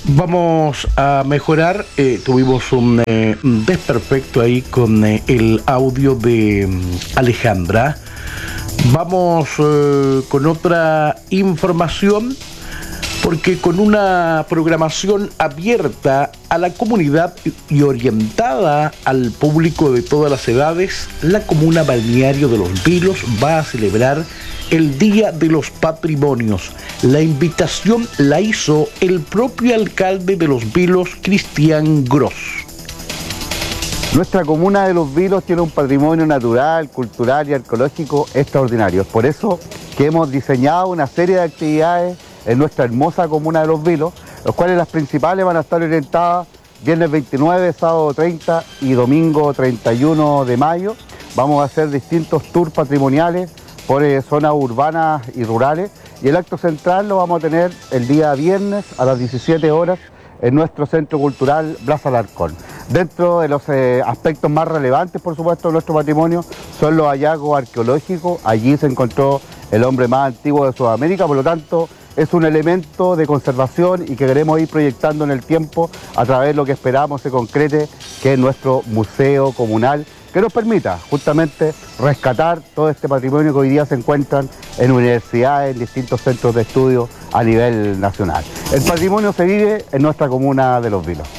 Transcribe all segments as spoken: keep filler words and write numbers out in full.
Vamos a mejorar, eh, tuvimos un eh, desperfecto ahí con eh, el audio de um, Alejandra. Vamos eh, con otra información, porque con una programación abierta a la comunidad y orientada al público de todas las edades, la comuna balneario de Los Vilos va a celebrar el Día de los Patrimonios. La invitación la hizo el propio alcalde de Los Vilos, Cristian Gross. Nuestra comuna de Los Vilos tiene un patrimonio natural, cultural y arqueológico extraordinario. Por eso que hemos diseñado una serie de actividades en nuestra hermosa comuna de Los Vilos, los cuales las principales van a estar orientadas viernes veintinueve, sábado treinta y domingo treinta y uno de mayo. Vamos a hacer distintos tours patrimoniales por eh, zonas urbanas y rurales, y el acto central lo vamos a tener el día viernes a las diecisiete horas en nuestro Centro Cultural Blas Alarcón. Dentro de los eh, aspectos más relevantes, por supuesto, de nuestro patrimonio son los hallazgos arqueológicos. Allí se encontró el hombre más antiguo de Sudamérica, por lo tanto es un elemento de conservación y que queremos ir proyectando en el tiempo a través de lo que esperamos se concrete, que es nuestro museo comunal, que nos permita justamente rescatar todo este patrimonio que hoy día se encuentran en universidades, en distintos centros de estudio a nivel nacional. El patrimonio se vive en nuestra comuna de Los Vilos.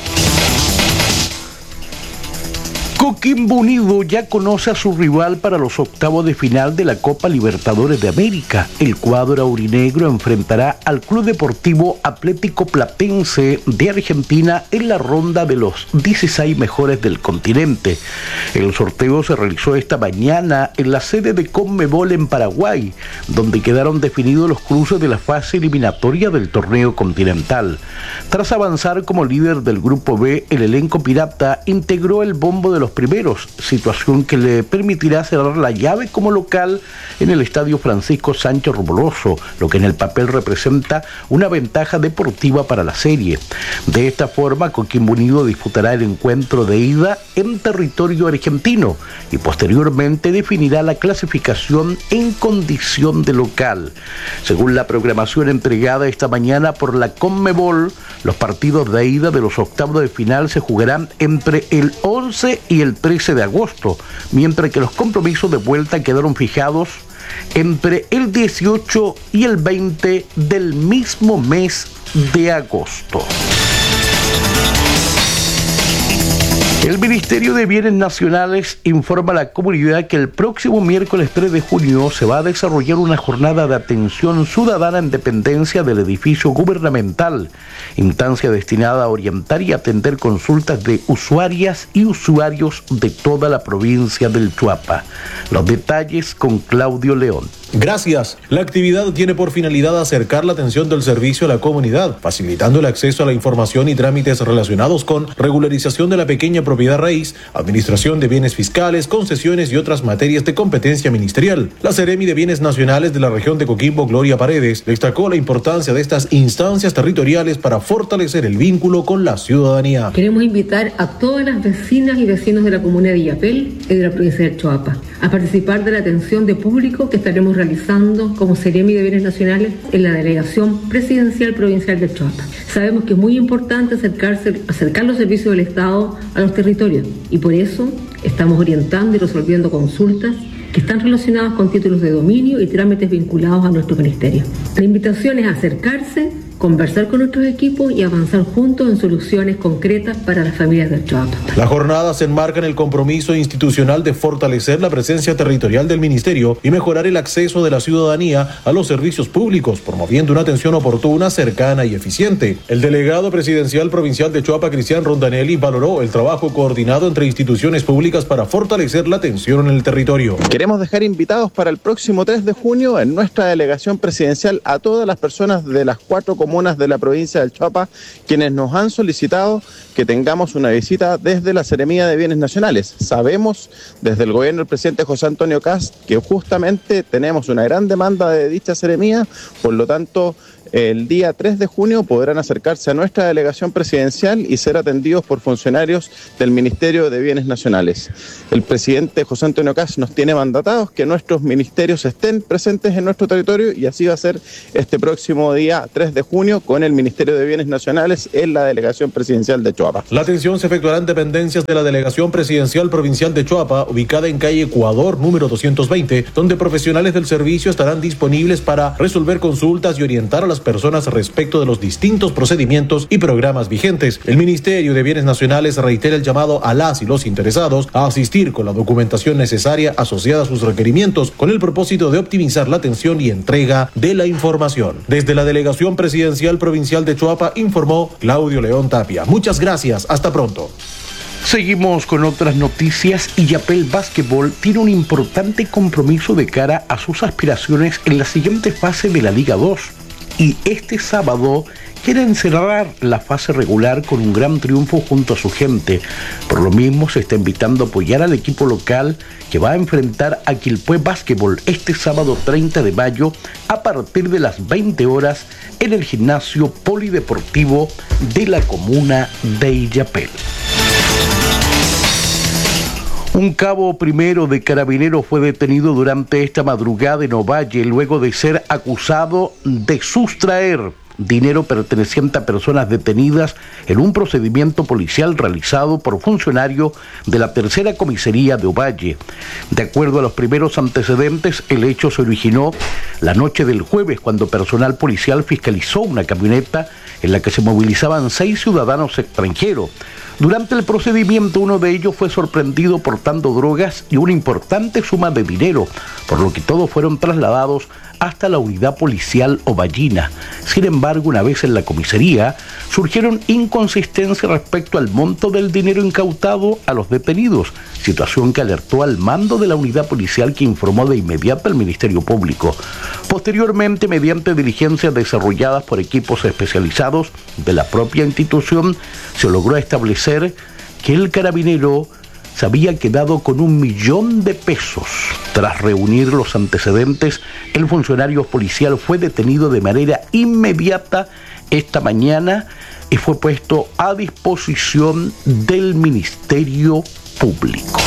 Coquimbo Unido ya conoce a su rival para los octavos de final de la Copa Libertadores de América. El cuadro aurinegro enfrentará al Club Deportivo Atlético Platense de Argentina en la ronda de los dieciséis mejores del continente. El sorteo se realizó esta mañana en la sede de Conmebol en Paraguay, donde quedaron definidos los cruces de la fase eliminatoria del torneo continental. Tras avanzar como líder del Grupo B, el elenco pirata integró el bombo de los primeros, situación que le permitirá cerrar la llave como local en el Estadio Francisco Sánchez Rumoroso, lo que en el papel representa una ventaja deportiva para la serie. De esta forma, Coquimbo Unido disputará el encuentro de ida en territorio argentino y posteriormente definirá la clasificación en condición de local. Según la programación entregada esta mañana por la Conmebol, los partidos de ida de los octavos de final se jugarán entre el once y el trece de agosto, mientras que los compromisos de vuelta quedaron fijados entre el dieciocho y el veinte del mismo mes de agosto. El Ministerio de Bienes Nacionales informa a la comunidad que el próximo miércoles tres de junio se va a desarrollar una jornada de atención ciudadana en dependencia del edificio gubernamental, instancia destinada a orientar y atender consultas de usuarias y usuarios de toda la provincia del Chuapa. Los detalles con Claudio León. Gracias. La actividad tiene por finalidad acercar la atención del servicio a la comunidad, facilitando el acceso a la información y trámites relacionados con regularización de la pequeña propiedad raíz, administración de bienes fiscales, concesiones y otras materias de competencia ministerial. La Seremi de Bienes Nacionales de la región de Coquimbo, Gloria Paredes, destacó la importancia de estas instancias territoriales para fortalecer el vínculo con la ciudadanía. Queremos invitar a todas las vecinas y vecinos de la comuna de Illapel y de la provincia del Choapa a participar de la atención de público que estaremos realizando como Seremi de Bienes Nacionales en la Delegación Presidencial Provincial del Choapa. Sabemos que es muy importante acercarse, acercar los servicios del Estado a los territorios y por eso estamos orientando y resolviendo consultas que están relacionadas con títulos de dominio y trámites vinculados a nuestro ministerio. La invitación es acercarse, conversar con nuestros equipos y avanzar juntos en soluciones concretas para las familias del Choapa. La jornada se enmarca en el compromiso institucional de fortalecer la presencia territorial del Ministerio y mejorar el acceso de la ciudadanía a los servicios públicos, promoviendo una atención oportuna, cercana y eficiente. El delegado presidencial provincial de Choapa, Cristian Rondanelli, valoró el trabajo coordinado entre instituciones públicas para fortalecer la atención en el territorio. Queremos dejar invitados para el próximo tres de junio en nuestra delegación presidencial a todas las personas de las cuatro comunidades comunas de la provincia del Choapa, quienes nos han solicitado que tengamos una visita desde la Seremía de Bienes Nacionales. Sabemos desde el gobierno del presidente José Antonio Kast que justamente tenemos una gran demanda de dicha seremía, por lo tanto el día tres de junio podrán acercarse a nuestra delegación presidencial y ser atendidos por funcionarios del Ministerio de Bienes Nacionales. El presidente José Antonio Kast nos tiene mandatados que nuestros ministerios estén presentes en nuestro territorio y así va a ser este próximo día tres de junio con el Ministerio de Bienes Nacionales en la delegación presidencial de Choapa. La atención se efectuará en dependencias de la Delegación Presidencial Provincial de Choapa, ubicada en calle Ecuador número doscientos veinte, donde profesionales del servicio estarán disponibles para resolver consultas y orientar a las personas respecto de los distintos procedimientos y programas vigentes. El Ministerio de Bienes Nacionales reitera el llamado a las y los interesados a asistir con la documentación necesaria asociada a sus requerimientos, con el propósito de optimizar la atención y entrega de la información. Desde la Delegación Presidencial Provincial de Choapa informó Claudio León Tapia. Muchas gracias, hasta pronto. Seguimos con otras noticias y Yapel Básquetbol tiene un importante compromiso de cara a sus aspiraciones en la siguiente fase de la Liga dos. Y este sábado quieren cerrar la fase regular con un gran triunfo junto a su gente. Por lo mismo se está invitando a apoyar al equipo local que va a enfrentar a Quilpué Básquetbol este sábado treinta de mayo a partir de las veinte horas en el gimnasio polideportivo de la comuna de Illapel. Un cabo primero de Carabineros fue detenido durante esta madrugada en Ovalle luego de ser acusado de sustraer dinero perteneciente a personas detenidas en un procedimiento policial realizado por funcionario de la tercera comisaría de Ovalle. De acuerdo a los primeros antecedentes, el hecho se originó la noche del jueves cuando personal policial fiscalizó una camioneta en la que se movilizaban seis ciudadanos extranjeros. Durante el procedimiento, uno de ellos fue sorprendido portando drogas y una importante suma de dinero, por lo que todos fueron trasladados hasta la unidad policial ovallina. Sin embargo, una vez en la comisaría, surgieron inconsistencias respecto al monto del dinero incautado a los detenidos, situación que alertó al mando de la unidad policial, que informó de inmediato al Ministerio Público. Posteriormente, mediante diligencias desarrolladas por equipos especializados de la propia institución, se logró establecer que el carabinero se había quedado con un millón de pesos. Tras reunir los antecedentes, el funcionario policial fue detenido de manera inmediata esta mañana y fue puesto a disposición del Ministerio Público.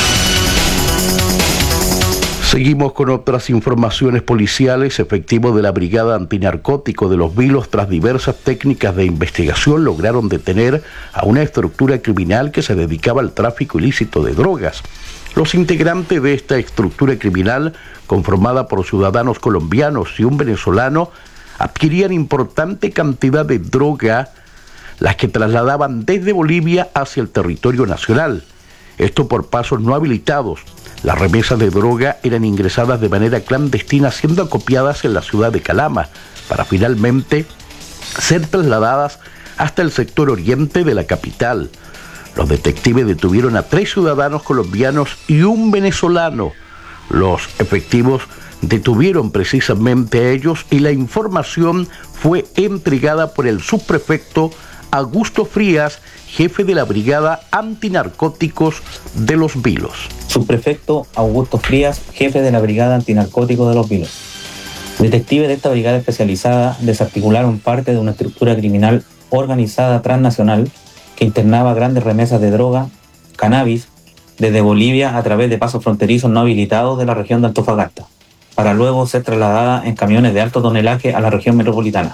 Seguimos con otras informaciones policiales. Efectivos de la Brigada Antinarcótico de Los Vilos, tras diversas técnicas de investigación, lograron detener a una estructura criminal que se dedicaba al tráfico ilícito de drogas. Los integrantes de esta estructura criminal, conformada por ciudadanos colombianos y un venezolano, adquirían importante cantidad de droga, las que trasladaban desde Bolivia hacia el territorio nacional. Esto por pasos no habilitados. Las remesas de droga eran ingresadas de manera clandestina, siendo acopiadas en la ciudad de Calama, para finalmente ser trasladadas hasta el sector oriente de la capital. Los detectives detuvieron a tres ciudadanos colombianos y un venezolano. Los efectivos detuvieron precisamente a ellos y la información fue entregada por el subprefecto Augusto Frías, jefe de la Brigada Antinarcóticos de Los Vilos. Subprefecto Augusto Frías, jefe de la Brigada Antinarcóticos de Los Vilos. Detectives de esta brigada especializada desarticularon parte de una estructura criminal organizada transnacional que internaba grandes remesas de droga, cannabis, desde Bolivia a través de pasos fronterizos no habilitados de la región de Antofagasta, para luego ser trasladada en camiones de alto tonelaje a la región metropolitana.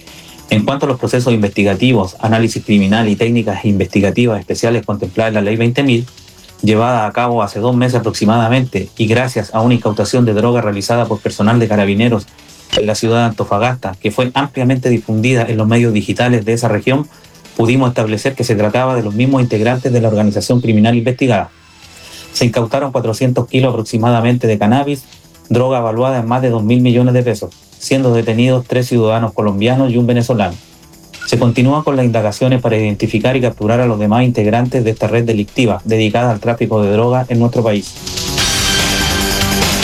En cuanto a los procesos investigativos, análisis criminal y técnicas investigativas especiales contempladas en la Ley veinte mil, llevada a cabo hace dos meses aproximadamente y gracias a una incautación de droga realizada por personal de Carabineros en la ciudad de Antofagasta, que fue ampliamente difundida en los medios digitales de esa región, pudimos establecer que se trataba de los mismos integrantes de la organización criminal investigada. Se incautaron cuatrocientos kilos aproximadamente de cannabis, droga evaluada en más de dos mil millones de pesos, siendo detenidos tres ciudadanos colombianos y un venezolano. Se continúa con las indagaciones para identificar y capturar a los demás integrantes de esta red delictiva dedicada al tráfico de droga en nuestro país.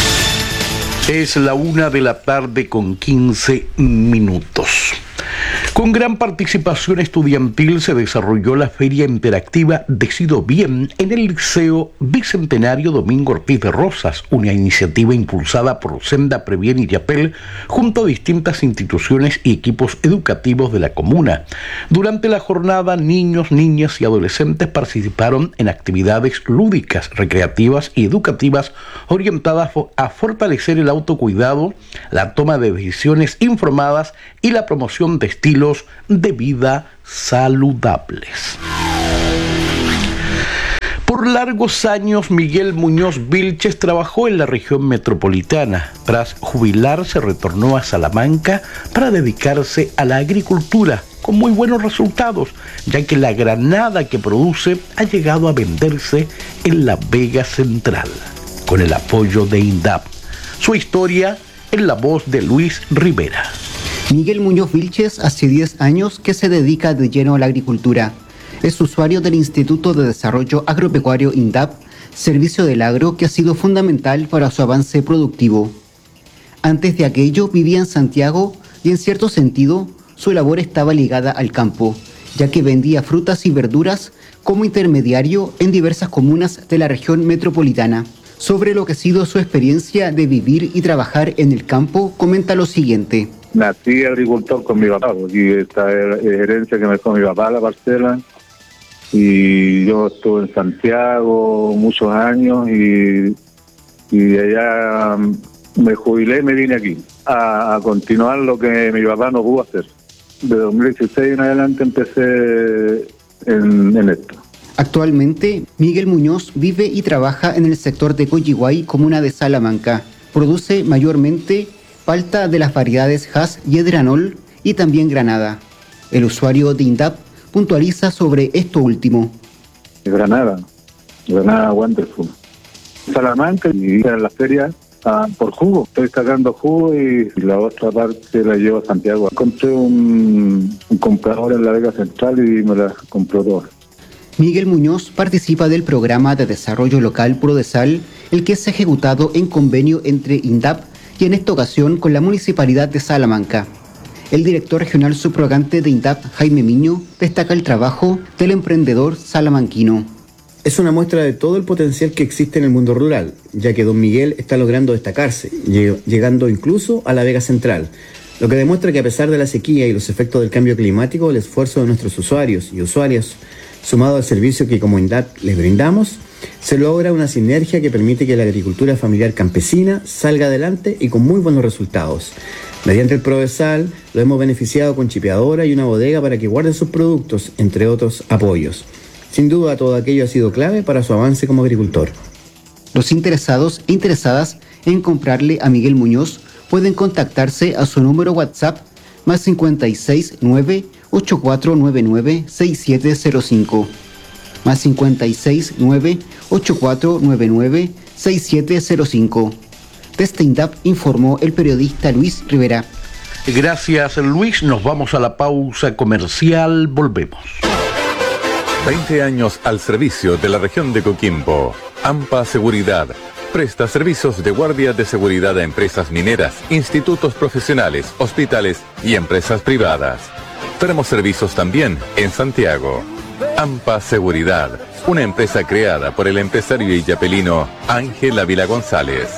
Es la una de la tarde con quince minutos. Con gran participación estudiantil se desarrolló la Feria Interactiva Decido Bien en el Liceo Bicentenario Domingo Ortiz de Rosas, una iniciativa impulsada por Senda Previene Illapel junto a distintas instituciones y equipos educativos de la comuna. Durante la jornada, niños, niñas y adolescentes participaron en actividades lúdicas, recreativas y educativas orientadas a fortalecer el autocuidado, la toma de decisiones informadas y la promoción de estilos de vida saludables. Por largos años, Miguel Muñoz Vilches trabajó en la región metropolitana. Tras jubilarse, retornó a Salamanca para dedicarse a la agricultura, con muy buenos resultados, ya que la granada que produce ha llegado a venderse en la Vega Central, con el apoyo de INDAP. Su historia en la voz de Luis Rivera. Miguel Muñoz Vilches hace diez años que se dedica de lleno a la agricultura. Es usuario del Instituto de Desarrollo Agropecuario INDAP, servicio del agro que ha sido fundamental para su avance productivo. Antes de aquello vivía en Santiago y en cierto sentido su labor estaba ligada al campo, ya que vendía frutas y verduras como intermediario en diversas comunas de la región metropolitana. Sobre lo que ha sido su experiencia de vivir y trabajar en el campo, comenta lo siguiente. Nací agricultor con mi papá, porque esta es herencia que me dejó mi papá, la parcela, y yo estuve en Santiago muchos años y, y de allá me jubilé y me vine aquí a, a continuar lo que mi papá no pudo hacer. De dos mil dieciséis en adelante empecé en, en esto. Actualmente, Miguel Muñoz vive y trabaja en el sector de Coyihuay, comuna de Salamanca. Produce mayormente palta de las variedades Hass y Edranol y también granada. El usuario de INDAP puntualiza sobre esto último. Granada, Granada Wonderful. Salamanca y en la feria ah, por jugo. Estoy sacando jugo y la otra parte la llevo a Santiago. Encontré un, un comprador en la Vega Central y me la compró toda. Miguel Muñoz participa del programa de desarrollo local Prodesal, el que es ejecutado en convenio entre INDAP y en esta ocasión con la Municipalidad de Salamanca. El director regional subrogante de INDAP, Jaime Miño, destaca el trabajo del emprendedor salamanquino. Es una muestra de todo el potencial que existe en el mundo rural, ya que don Miguel está logrando destacarse, llegando incluso a la Vega Central, lo que demuestra que a pesar de la sequía y los efectos del cambio climático, el esfuerzo de nuestros usuarios y usuarias, sumado al servicio que como INDAP les brindamos, se logra una sinergia que permite que la agricultura familiar campesina salga adelante y con muy buenos resultados. Mediante el Prodesal lo hemos beneficiado con chipeadora y una bodega para que guarden sus productos, entre otros apoyos. Sin duda todo aquello ha sido clave para su avance como agricultor. Los interesados e interesadas en comprarle a Miguel Muñoz pueden contactarse a su número WhatsApp más cincuenta y seis nueve ocho cuatro nueve nueve seis siete cero cinco, más cincuenta y seis nueve ocho cuatro nueve nueve seis siete cero cinco. Desde INDAP informó el periodista Luis Rivera. Gracias, Luis. Nos vamos a la pausa comercial. Volvemos. veinte años al servicio de la región de Coquimbo. AMPA Seguridad presta servicios de guardia de seguridad a empresas mineras, institutos profesionales, hospitales y empresas privadas. Tenemos servicios también en Santiago. AMPA Seguridad, una empresa creada por el empresario illapelino Ángel Ávila González.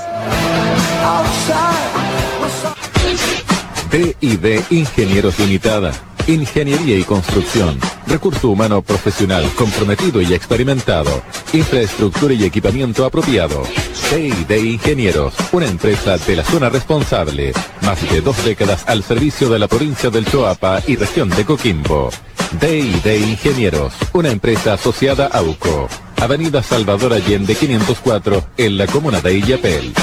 D y D Ingenieros Limitada. Ingeniería y construcción. Recurso humano profesional comprometido y experimentado. Infraestructura y equipamiento apropiado. D y D Ingenieros, una empresa de la zona responsable. Más de dos décadas al servicio de la provincia del Choapa y región de Coquimbo. D y D Ingenieros, una empresa asociada a U C O. Avenida Salvador Allende quinientos cuatro, en la comuna de Illapel.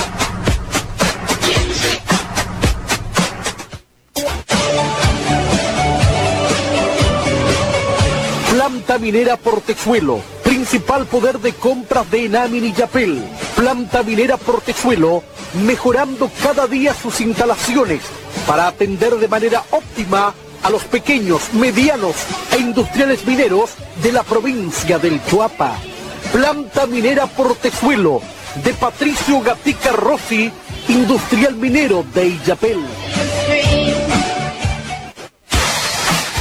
Planta Minera Portezuelo, principal poder de compras de Enamin y Illapel. Planta Minera Portezuelo, mejorando cada día sus instalaciones para atender de manera óptima a los pequeños, medianos e industriales mineros de la provincia del Choapa. Planta Minera Portezuelo, de Patricio Gatica Rossi, industrial minero de Illapel.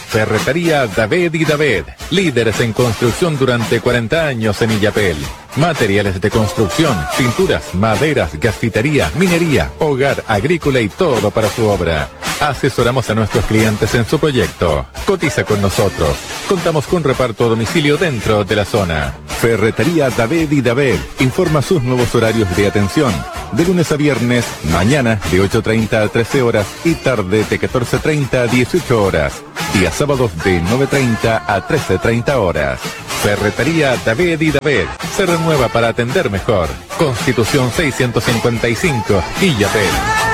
Ferretería David y David, líderes en construcción durante cuarenta años en Illapel. Materiales de construcción, pinturas, maderas, gasfitería, minería, hogar, agrícola y todo para su obra. Asesoramos a nuestros clientes en su proyecto. Cotiza con nosotros. Contamos con reparto a domicilio dentro de la zona. Ferretería David y David informa sus nuevos horarios de atención. De lunes a viernes, mañana de ocho treinta a trece horas y tarde de catorce treinta a dieciocho horas. Días sábados de nueve treinta a trece treinta horas. Ferretería David y David se renueva para atender mejor. Constitución seiscientos cincuenta y cinco, Illapel.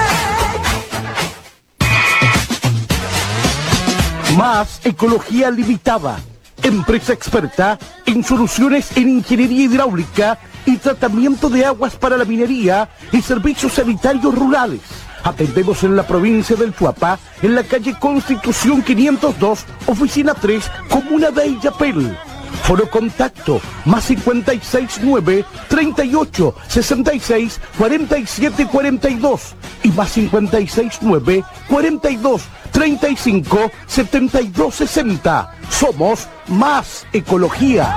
Más Ecología Limitada, empresa experta en soluciones en ingeniería hidráulica y tratamiento de aguas para la minería y servicios sanitarios rurales. Atendemos en la provincia del Chuapa, en la calle Constitución quinientos dos, oficina tres, comuna de Illapel. Foro contacto, más cincuenta y seis nueve, treinta y ocho, sesenta y seis, cuarenta y siete cuarenta y dos y más cincuenta y seis nueve, cuarenta y dos, treinta y cinco, setenta y dos sesenta. Somos Más Ecología.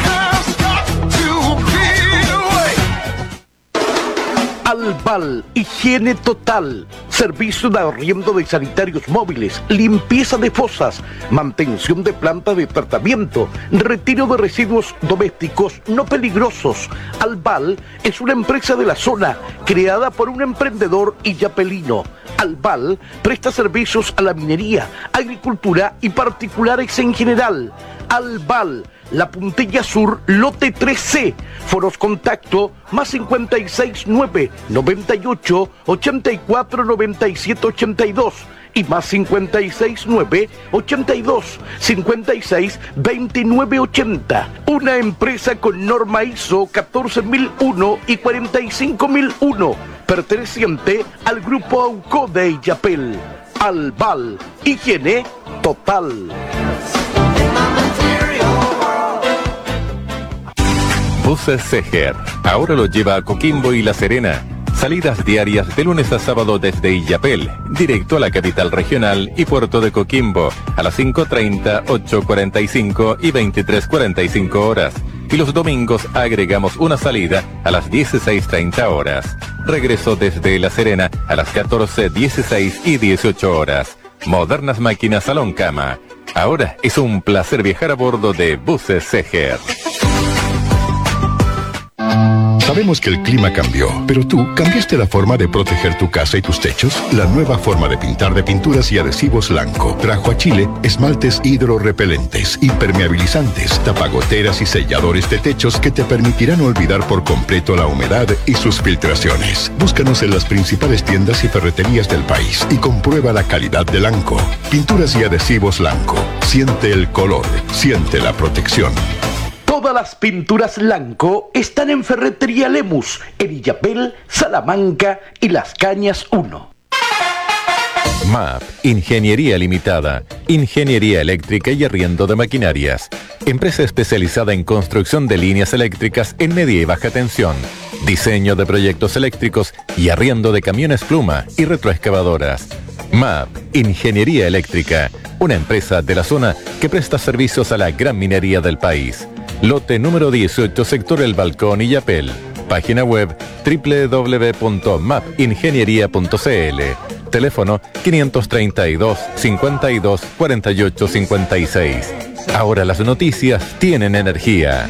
Albal, higiene total, servicio de arriendo de sanitarios móviles, limpieza de fosas, mantención de planta de tratamiento, retiro de residuos domésticos no peligrosos. Albal es una empresa de la zona creada por un emprendedor illapelino. Albal presta servicios a la minería, agricultura y particulares en general. Albal, La Puntilla Sur, lote tres C. Foros contacto más cincuenta y seis nueve, noventa y ocho, ochenta y cuatro, noventa y siete ochenta y dos y más cincuenta y seis nueve, ochenta y dos, cincuenta y seis, veintinueve ochenta. Una empresa con norma I S O catorce mil uno y cuarenta y cinco mil uno, perteneciente al grupo AUCO de Illapel. Albal, higiene total. Buses Seger, ahora lo lleva a Coquimbo y La Serena. Salidas diarias de lunes a sábado desde Illapel, directo a la capital regional y puerto de Coquimbo, a las cinco treinta, ocho cuarenta y cinco y veintitrés cuarenta y cinco horas. Y los domingos agregamos una salida a las dieciséis treinta horas. Regreso desde La Serena a las catorce, dieciséis y dieciocho horas. Modernas máquinas salón cama. Ahora es un placer viajar a bordo de Buses Seger. Sabemos que el clima cambió, pero tú cambiaste la forma de proteger tu casa y tus techos. La nueva forma de pintar de pinturas y adhesivos Lanco trajo a Chile esmaltes hidrorrepelentes, impermeabilizantes, tapagoteras y selladores de techos que te permitirán olvidar por completo la humedad y sus filtraciones. Búscanos en las principales tiendas y ferreterías del país y comprueba la calidad de Lanco. Pinturas y adhesivos Lanco. Siente el color, siente la protección. Todas las pinturas Lanco están en Ferretería Lemus, en Illapel, Salamanca y Las Cañas uno. M A P, Ingeniería Limitada, Ingeniería Eléctrica y Arriendo de Maquinarias. Empresa especializada en construcción de líneas eléctricas en media y baja tensión, diseño de proyectos eléctricos y arriendo de camiones pluma y retroexcavadoras. M A P, Ingeniería Eléctrica, una empresa de la zona que presta servicios a la gran minería del país. Lote número dieciocho, sector El Balcón, Illapel. Página web doble u doble u doble u punto map ingeniería punto c l. Teléfono quinientos treinta y dos, cincuenta y dos, cuarenta y ocho cincuenta y seis. Ahora las noticias tienen energía.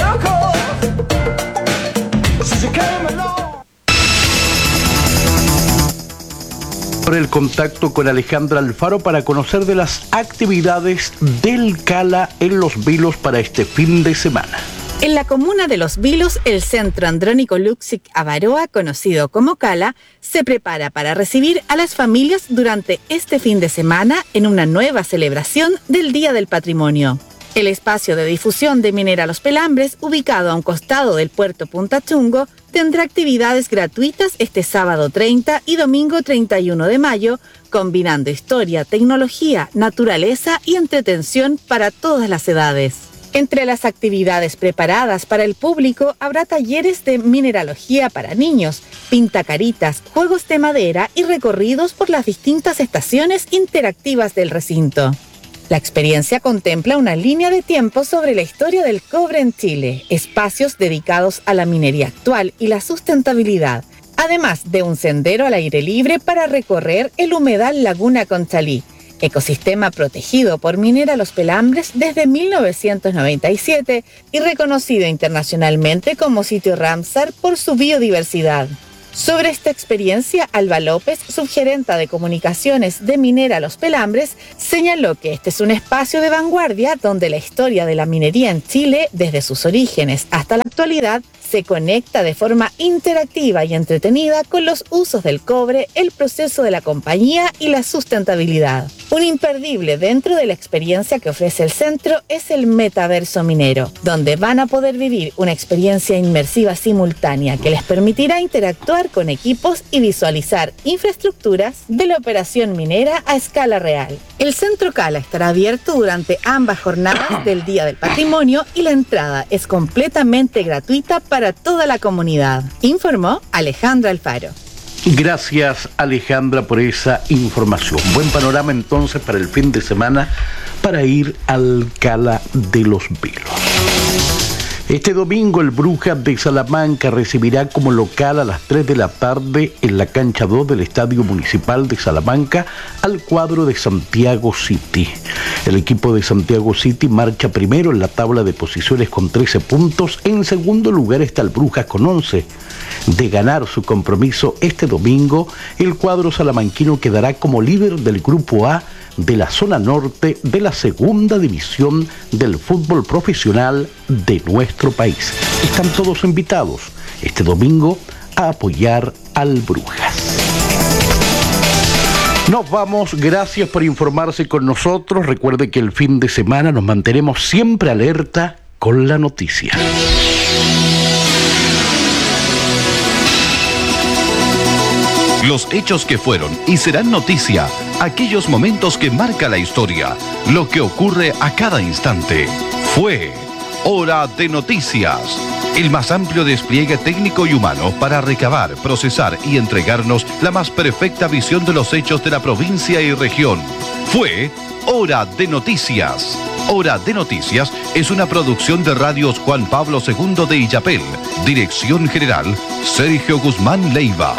Por el contacto con Alejandra Alfaro para conocer de las actividades del Cala en Los Vilos para este fin de semana. En la comuna de Los Vilos, el Centro Andrónico Luxic Avaroa, conocido como Cala, se prepara para recibir a las familias durante este fin de semana en una nueva celebración del Día del Patrimonio. El espacio de difusión de Minera Los Pelambres, ubicado a un costado del puerto Punta Chungo, tendrá actividades gratuitas este sábado treinta y domingo treinta y uno de mayo, combinando historia, tecnología, naturaleza y entretención para todas las edades. Entre las actividades preparadas para el público habrá talleres de mineralogía para niños, pintacaritas, juegos de madera y recorridos por las distintas estaciones interactivas del recinto. La experiencia contempla una línea de tiempo sobre la historia del cobre en Chile, espacios dedicados a la minería actual y la sustentabilidad, además de un sendero al aire libre para recorrer el humedal Laguna Conchalí, ecosistema protegido por Minera Los Pelambres desde mil novecientos noventa y siete y reconocido internacionalmente como sitio Ramsar por su biodiversidad. Sobre esta experiencia, Alba López, subgerenta de comunicaciones de Minera Los Pelambres, señaló que este es un espacio de vanguardia donde la historia de la minería en Chile, desde sus orígenes hasta la actualidad, se conecta de forma interactiva y entretenida con los usos del cobre, el proceso de la compañía y la sustentabilidad. Un imperdible dentro de la experiencia que ofrece el centro es el metaverso minero, donde van a poder vivir una experiencia inmersiva simultánea que les permitirá interactuar con equipos y visualizar infraestructuras de la operación minera a escala real. El Centro Cala estará abierto durante ambas jornadas del Día del Patrimonio y la entrada es completamente gratuita para toda la comunidad, informó Alejandra Alfaro. Gracias, Alejandra, por esa información. Buen panorama entonces para el fin de semana para ir al Cala de los Vilos. Este domingo el Brujas de Salamanca recibirá como local a las tres de la tarde en la cancha dos del Estadio Municipal de Salamanca al cuadro de Santiago City. El equipo de Santiago City marcha primero en la tabla de posiciones con trece puntos. En segundo lugar está el Brujas con once. De ganar su compromiso este domingo, el cuadro salamanquino quedará como líder del Grupo A de la zona norte de la segunda división del fútbol profesional de nuestro país. Están todos invitados este domingo a apoyar al Brujas. Nos vamos, gracias por informarse con nosotros. Recuerde que el fin de semana nos mantenemos siempre alerta con la noticia. Los hechos que fueron y serán noticia, aquellos momentos que marca la historia, lo que ocurre a cada instante. Fue Hora de Noticias, el más amplio despliegue técnico y humano para recabar, procesar y entregarnos la más perfecta visión de los hechos de la provincia y región. Fue Hora de Noticias. Hora de Noticias es una producción de Radios Juan Pablo segundo de Illapel. Dirección General, Sergio Guzmán Leiva.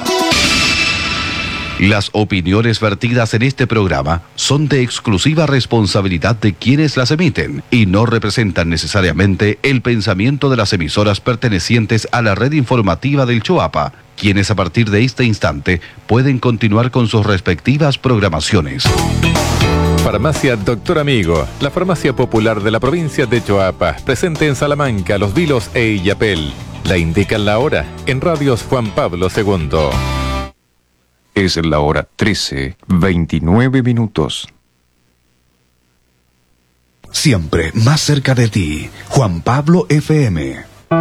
Las opiniones vertidas en este programa son de exclusiva responsabilidad de quienes las emiten y no representan necesariamente el pensamiento de las emisoras pertenecientes a la red informativa del Choapa, quienes a partir de este instante pueden continuar con sus respectivas programaciones. Farmacia Doctor Amigo, la farmacia popular de la provincia de Choapa, presente en Salamanca, Los Vilos e Illapel. La indican la hora en Radios Juan Pablo segundo. Es la hora trece, veintinueve minutos. Siempre más cerca de ti, Juan Pablo F M.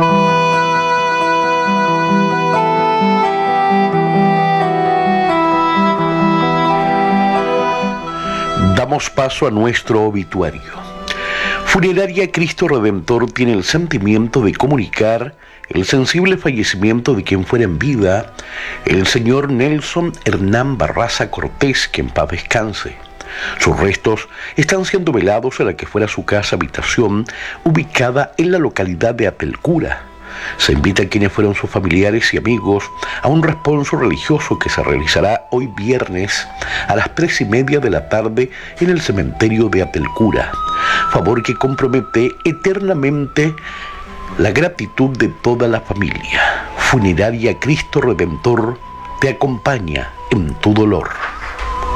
Damos paso a nuestro obituario. Funeraria Cristo Redentor tiene el sentimiento de comunicar el sensible fallecimiento de quien fuera en vida, el señor Nelson Hernán Barraza Cortés, que en paz descanse. Sus restos están siendo velados en la que fuera su casa habitación, ubicada en la localidad de Apelcura. Se invita a quienes fueron sus familiares y amigos a un responso religioso que se realizará hoy viernes a las tres y media de la tarde en el cementerio de Apelcura, favor que compromete eternamente la gratitud de toda la familia. Funeraria Cristo Redentor te acompaña en tu dolor.